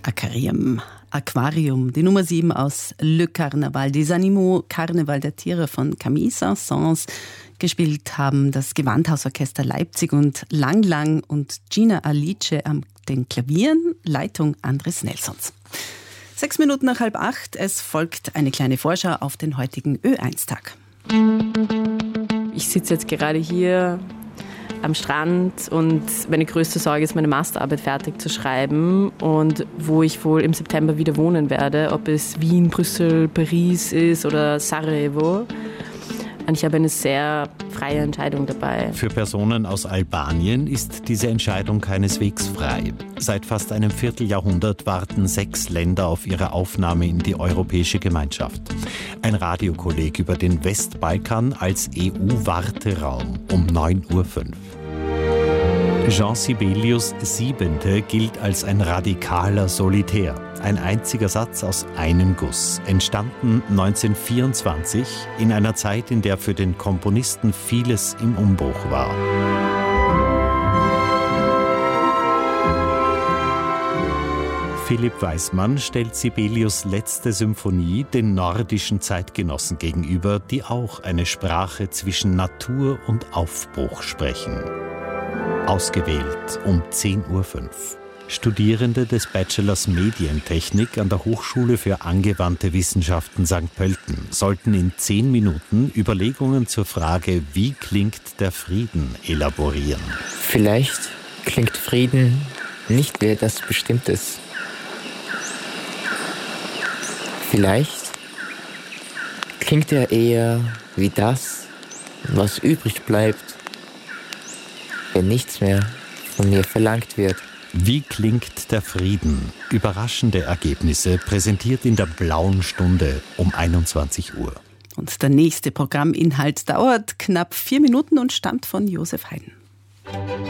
Aquarium, die Nummer 7 aus Le Carnaval des Animaux, Karneval der Tiere von Camille Saint-Saëns. Gespielt haben das Gewandhausorchester Leipzig und Lang Lang und Gina Alice am den Klavieren, Leitung Andres Nelsons. 6 Minuten nach 7:30, es folgt eine kleine Vorschau auf den heutigen Ö1-Tag. Ich sitze jetzt gerade hier am Strand und meine größte Sorge ist, meine Masterarbeit fertig zu schreiben und wo ich wohl im September wieder wohnen werde, ob es Wien, Brüssel, Paris ist oder Sarajevo. Und ich habe eine sehr freie Entscheidung dabei. Für Personen aus Albanien ist diese Entscheidung keineswegs frei. Seit fast einem Vierteljahrhundert warten 6 Länder auf ihre Aufnahme in die europäische Gemeinschaft. Ein Radiokolleg über den Westbalkan als EU-Warteraum um 9:05 Uhr. Jean Sibelius' Siebente gilt als ein radikaler Solitär. Ein einziger Satz aus einem Guss. Entstanden 1924, in einer Zeit, in der für den Komponisten vieles im Umbruch war. Philipp Weismann stellt Sibelius' letzte Symphonie den nordischen Zeitgenossen gegenüber, die auch eine Sprache zwischen Natur und Aufbruch sprechen. Ausgewählt um 10:05 Uhr. Studierende des Bachelors Medientechnik an der Hochschule für angewandte Wissenschaften St. Pölten sollten in 10 Minuten Überlegungen zur Frage, wie klingt der Frieden, elaborieren. Vielleicht klingt Frieden nicht wie etwas Bestimmtes. Vielleicht klingt er eher wie das, was übrig bleibt, wenn nichts mehr von mir verlangt wird. Wie klingt der Frieden? Überraschende Ergebnisse präsentiert in der Blauen Stunde um 21 Uhr. Und der nächste Programminhalt dauert knapp 4 Minuten und stammt von Josef Haydn.